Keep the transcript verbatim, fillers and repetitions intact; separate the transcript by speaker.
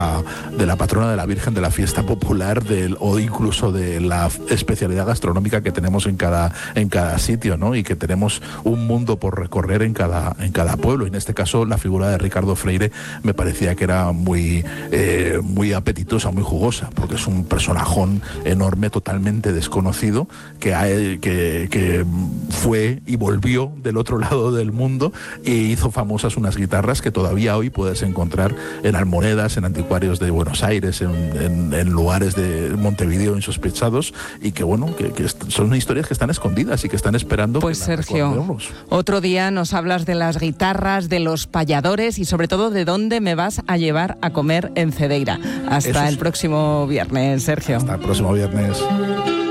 Speaker 1: de la patrona de la Virgen, de la fiesta popular del, o incluso de la especialidad gastronómica que tenemos en cada, en cada sitio, ¿no? Y que tenemos un mundo por recorrer en cada, en cada pueblo. Y en este caso la figura de Ricardo Freire me parecía que era muy, eh, muy apetitosa, muy jugosa, porque es un personajón enorme, totalmente desconocido, que, ha, que, que fue y volvió del otro lado del mundo e hizo famosas unas guitarras que todavía hoy puedes encontrar en almonedas, en anticuarios de Buenos Aires, en, en, en lugares de Montevideo insospechados, y que bueno, que, que son historias que están escondidas y que están esperando.
Speaker 2: Pues
Speaker 1: que
Speaker 2: Sergio, otro día nos hablas de las guitarras, de los payadores y sobre todo de dónde me vas a llevar a comer en Cedeira. Hasta Eso el sí. próximo viernes, Sergio.
Speaker 1: Hasta el próximo viernes.